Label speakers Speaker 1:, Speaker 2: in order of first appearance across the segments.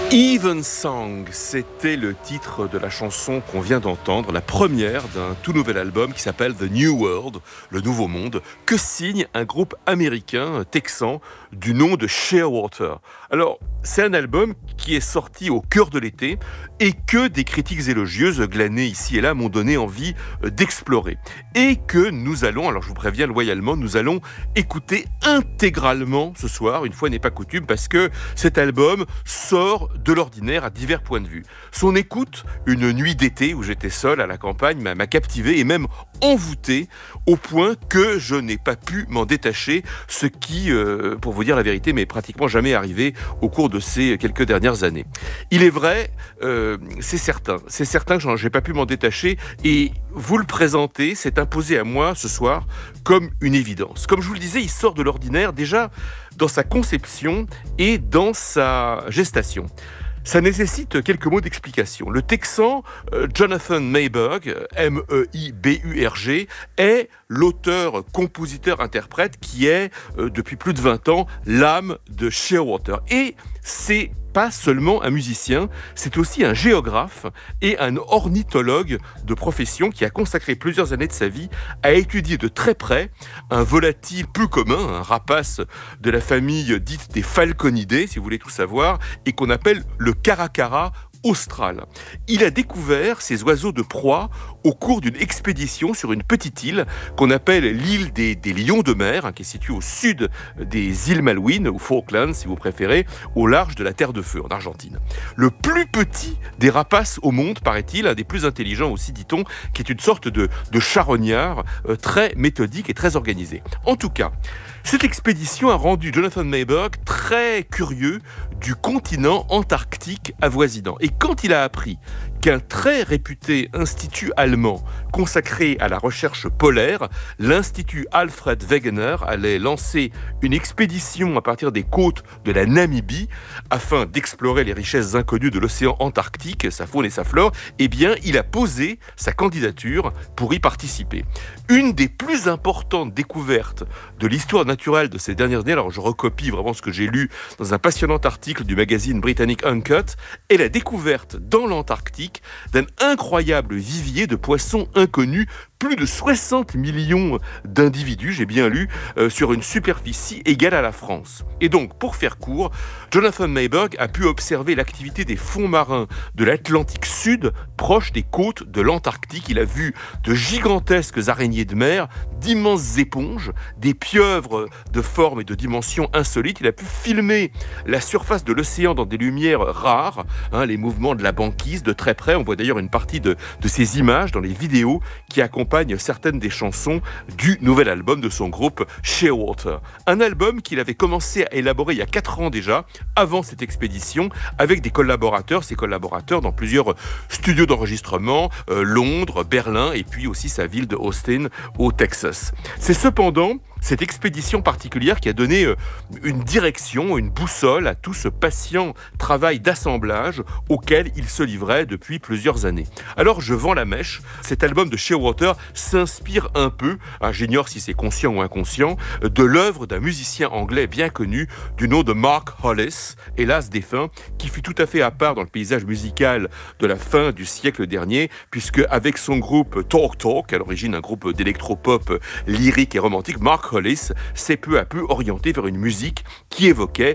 Speaker 1: Even Song, c'était le titre de la chanson qu'on vient d'entendre, la première d'un tout nouvel album qui s'appelle The New World, le Nouveau Monde, que signe un groupe américain, texan, du nom de Shearwater. Alors, c'est un album qui est sorti au cœur de l'été et que des critiques élogieuses glanées ici et là m'ont donné envie d'explorer. Et que nous allons, alors je vous préviens loyalement, nous allons écouter intégralement ce soir, une fois n'est pas coutume, parce que cet album sort de l'ordinaire à divers points de vue. Son écoute, une nuit d'été où j'étais seul à la campagne, m'a captivé et même envoûté au point que je n'ai pas pu m'en détacher, ce qui, pour vous dire la vérité, m'est pratiquement jamais arrivé au cours de ces quelques dernières années. Il est vrai, c'est certain que je n'ai pas pu m'en détacher et vous le présenter, c'est imposé à moi ce soir comme une évidence. Comme je vous le disais, il sort de l'ordinaire déjà dans sa conception et dans sa gestation. Ça nécessite quelques mots d'explication. Le Texan Jonathan Meiburg, M-E-I-B-U-R-G, est l'auteur, compositeur, interprète qui est, depuis plus de 20 ans, l'âme de Shearwater. Et c'est pas seulement un musicien, c'est aussi un géographe et un ornithologue de profession qui a consacré plusieurs années de sa vie à étudier de très près un volatile peu commun, un rapace de la famille dite des falconidés, si vous voulez tout savoir, et qu'on appelle le caracara austral. Il a découvert ces oiseaux de proie au cours d'une expédition sur une petite île qu'on appelle l'île des lions de mer, qui est située au sud des îles Malouines, ou Falklands si vous préférez, au large de la Terre de Feu en Argentine. Le plus petit des rapaces au monde, paraît-il, un des plus intelligents aussi, dit-on, qui est une sorte de charognard très méthodique et très organisé. En tout cas, cette expédition a rendu Jonathan Meiburg très curieux du continent antarctique avoisinant. Et quand il a appris qu'un très réputé institut allemand consacré à la recherche polaire, l'Institut Alfred Wegener, allait lancer une expédition à partir des côtes de la Namibie afin d'explorer les richesses inconnues de l'océan Antarctique, sa faune et sa flore, eh bien, il a posé sa candidature pour y participer. Une des plus importantes découvertes de l'histoire naturelle de ces dernières années, alors je recopie vraiment ce que j'ai lu dans un passionnant article du magazine britannique Uncut, est la découverte dans l'Antarctique d'un incroyable vivier de poissons inconnus, plus de 60 millions d'individus, j'ai bien lu, sur une superficie égale à la France. Et donc, pour faire court, Jonathan Meiburg a pu observer l'activité des fonds marins de l'Atlantique Sud, proche des côtes de l'Antarctique. Il a vu de gigantesques araignées de mer, d'immenses éponges, des pieuvres de forme et de dimensions insolites. Il a pu filmer la surface de l'océan dans des lumières rares, les mouvements de la banquise de très près. On voit d'ailleurs une partie de ces images dans les vidéos qui accompagnent certaines des chansons du nouvel album de son groupe Shearwater. Un album qu'il avait commencé à élaborer il y a 4 ans déjà, avant cette expédition, avec des collaborateurs, ses collaborateurs dans plusieurs studios d'enregistrement, Londres, Berlin et puis aussi sa ville de Austin au Texas. C'est cependant cette expédition particulière qui a donné une direction, une boussole à tout ce patient travail d'assemblage auquel il se livrait depuis plusieurs années. Alors je vends la mèche, cet album de Shearwater s'inspire un peu, j'ignore si c'est conscient ou inconscient, de l'œuvre d'un musicien anglais bien connu du nom de Mark Hollis, hélas défunt, qui fut tout à fait à part dans le paysage musical de la fin du siècle dernier, puisque avec son groupe Talk Talk, à l'origine un groupe d'électropop lyrique et romantique, Mark Hollis s'est peu à peu orienté vers une musique qui évoquait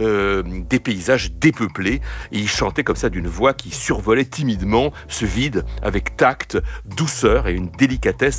Speaker 1: des paysages dépeuplés et il chantait comme ça d'une voix qui survolait timidement ce vide avec tact, douceur et une délicatesse